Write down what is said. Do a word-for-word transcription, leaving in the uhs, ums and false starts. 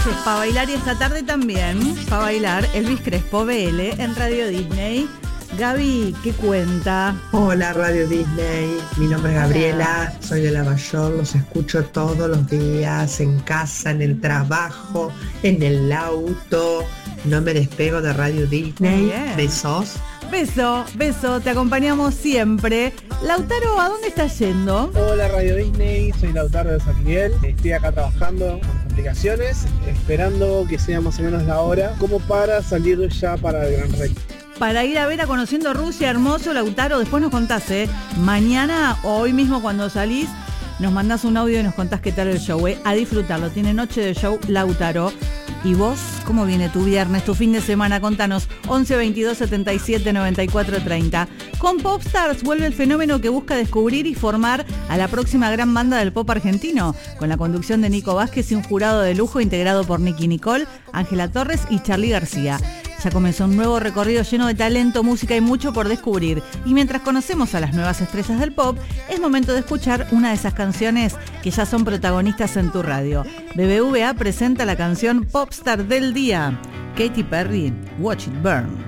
es para bailar y esta tarde también, para bailar, Elvis Crespo B L en Radio Disney. Gaby, ¿qué cuenta? Hola Radio Disney, mi nombre es Gabriela, soy de Lavallol, los escucho todos los días, en casa, en el trabajo, en el auto, no me despego de Radio Disney. Besos. Beso, beso, te acompañamos siempre. Lautaro, ¿a dónde estás yendo? Hola Radio Disney, soy Lautaro de San Miguel, estoy acá trabajando con las aplicaciones, esperando que sea más o menos la hora, como para salir ya para el Gran Rex. Para ir a ver a Conociendo Rusia, hermoso, Lautaro, después nos contás, ¿eh? Mañana o hoy mismo cuando salís, nos mandás un audio y nos contás qué tal el show, ¿eh? A disfrutarlo, tiene noche de show Lautaro. ¿Y vos? ¿Cómo viene tu viernes, tu fin de semana? Contanos, once veintidós setenta y siete noventa y cuatro treinta. Con Popstars vuelve el fenómeno que busca descubrir y formar a la próxima gran banda del pop argentino, con la conducción de Nico Vázquez y un jurado de lujo integrado por Nicky Nicole, Ángela Torres y Charly García. Ya comenzó un nuevo recorrido lleno de talento, música y mucho por descubrir. Y mientras conocemos a las nuevas estrellas del pop, es momento de escuchar una de esas canciones que ya son protagonistas en tu radio. B B V A presenta la canción Popstar del Día. Katy Perry, Watch It Burn.